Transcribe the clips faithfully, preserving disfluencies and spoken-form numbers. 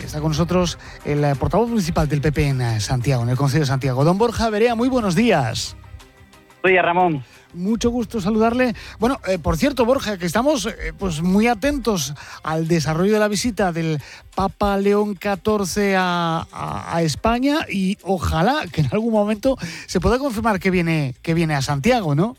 está con nosotros el portavoz municipal del P P en Santiago, en el Concello de Santiago, don Borja Verea. Muy buenos días. Buenos días, Ramón. Mucho gusto saludarle. Bueno, eh, por cierto, Borja, que estamos eh, pues muy atentos al desarrollo de la visita del Papa León catorce a, a, a España y ojalá que en algún momento se pueda confirmar que viene, que viene a Santiago, ¿no?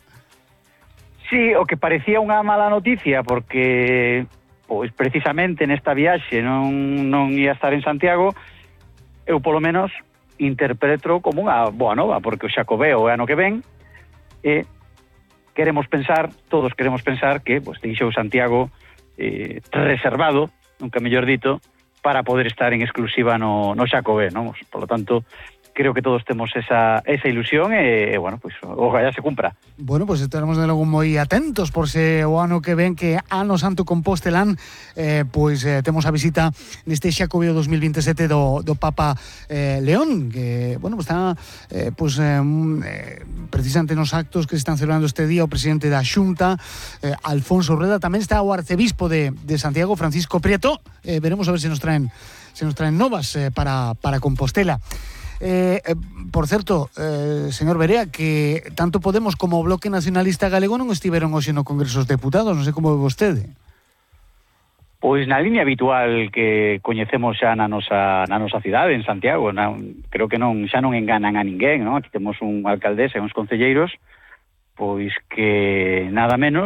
Sí, o que parecía unha mala noticia porque pois precisamente nesta viaxe non, non ia estar en Santiago, eu polo menos interpreto como unha boa nova, porque o Xacobeo é ano que ven e queremos pensar, todos queremos pensar que pois deixou Santiago eh, reservado, nunca mellor dito, para poder estar en exclusiva no, no Xacobeo, non? Por lo tanto, creo que todos temos esa, esa ilusión e, bueno, pois ojalá se cumpra. Bueno, pues estaremos de logo moi atentos por se o ano que ven que ano Santo Compostelán eh, pois eh, temos a visita neste Xacobeo dos mil veintisiete do, do Papa eh, León, que, bueno, pues está eh, pues, eh, eh, precisamente nos actos que se están celebrando este día o presidente da Xunta, eh, Alfonso Rueda, tamén está o arcebispo de, de Santiago, Francisco Prieto. Eh, veremos a ver se nos traen, se nos traen novas eh, para, para Compostela. Eh, eh, por certo, eh, señor Verea, que tanto Podemos como o Bloque Nacionalista Galego non estiveron hoxe no Congreso dos Deputados, non sei como ve vostede. Pois na línea habitual que coñecemos xa na nosa, na nosa cidade, en Santiago, na, creo que non xa non enganan a ninguén, non? Aquí temos un alcaldesa e uns concelleiros, pois que nada menos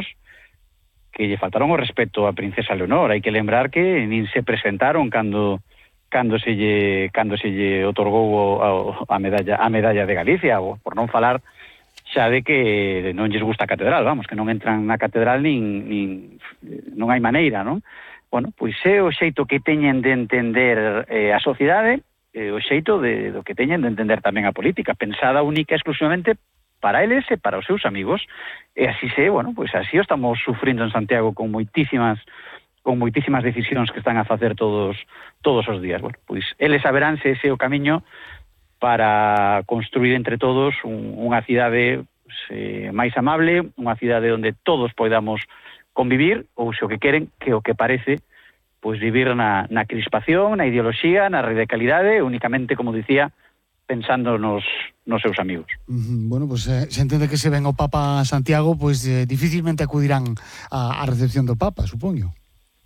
que lle faltaron o respeto a Princesa Leonor. Hai que lembrar que nin se presentaron cando cando se lle cando se lle otorgou a, a medalla a medalla de Galicia, ou por non falar xa de que non lles gusta a catedral, vamos, que non entran na catedral nin, nin non hai maneira, non? Bueno, pois é o xeito que teñen de entender eh, a sociedade, eh, o xeito de do que teñen de entender tamén a política, pensada única e exclusivamente para eles e para os seus amigos. E así se, bueno, pois así o estamos sufrindo en Santiago con moitísimas con moitísimas decisións que están a facer todos todos os días. Bueno, pois eles saberán se ese é o camiño para construir entre todos un, unha cidade pues, eh, máis amable, unha cidade onde todos podamos convivir, ou se o que queren, que o que parece, pois vivir na, na crispación, na ideoloxía, na radicalidade, únicamente, como dicía, pensando nos, nos seus amigos. Uh-huh. Bueno, pues eh, se entende que se ven o Papa a Santiago, pues eh, dificilmente acudirán a, a recepción do Papa, supoño.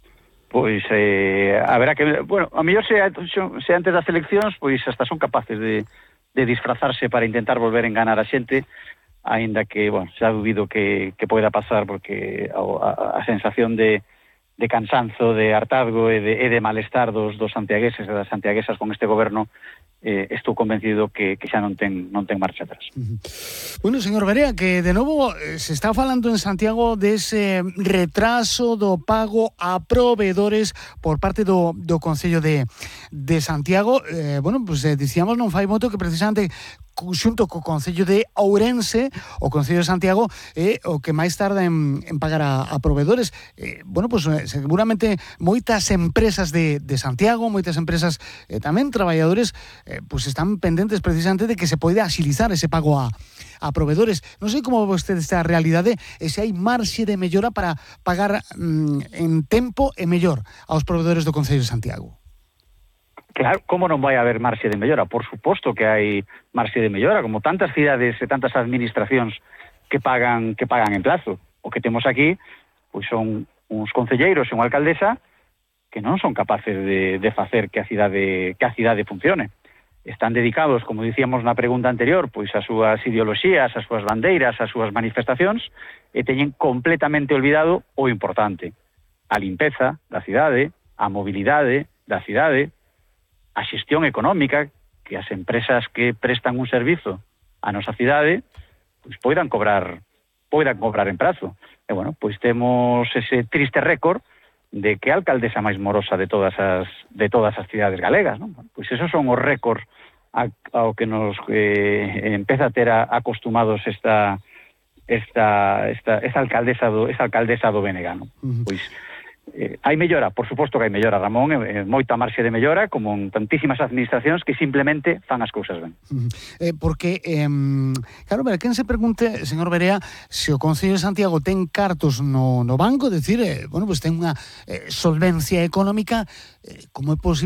Pois eh, haberá que... Bueno, a mellor se, se antes das eleccións, pois hasta son capaces de, de disfrazarse para intentar volver a enganar a xente, aínda que, bueno, xa dubido que, que poida pasar, porque a, a, a sensación de, de cansanzo, de hartazgo e de, e de malestar dos, dos santiagueses e das santiaguesas con este goberno, eh, estou convencido que, que xa non ten, non ten marcha atrás. Uh-huh. Bueno, señor Verea, que de novo eh, se está falando en Santiago dese retraso do pago a proveedores por parte do, do Concello de, de Santiago. Eh, bueno, pues eh, dicíamos non fai moito que precisamente xunto co Concello de Ourense, o Concello de Santiago é o que máis tarda en, en pagar a, a proveedores. Eh, bueno, pues eh, seguramente moitas empresas de, de Santiago, moitas empresas eh, tamén traballadores, eh, pues están pendentes precisamente de que se poida axilizar ese pago a, a proveedores. Non sei como vostede esta realidade e se hai marxe de mellora para pagar mm, en tempo e mellor aos proveedores do Concello de Santiago. Claro, como non vai haber marxe de mellora? Por suposto que hai marxe de mellora, como tantas cidades e tantas administracións que pagan que pagan en plazo. O que temos aquí pois son uns concelleiros e unha alcaldesa que non son capaces de, de facer que a cidade que a cidade funcione. Están dedicados, como dicíamos na pregunta anterior, pois ás súas ideoloxías, ás súas bandeiras, ás súas manifestacións, e teñen completamente olvidado o importante: a limpeza da cidade, a mobilidade da cidade, a xestión económica, que as empresas que prestan un servizo a nosa cidade pois poidan cobrar poidan cobrar en prazo. E bueno, pois temos ese triste récord de que a alcaldesa máis morosa de todas as de todas as cidades galegas, non? Pois esos son os récords a, ao que nos eh, empeza a ter a, acostumados esta esta esta esa alcaldesa do esa alcaldesa do B N G, non? Uh-huh. Pois Eh, hai mellora, por suposto que hai mellora, Ramón, eh, moita marxe de mellora, como en tantísimas administracións que simplemente fan as cousas ben. Uh-huh. Eh, porque, eh, claro, pero quen se pregunte, señor Verea, se o Concello de Santiago ten cartos no, no banco, decir, eh, bueno, pues ten unha eh, solvencia económica, eh, como é posible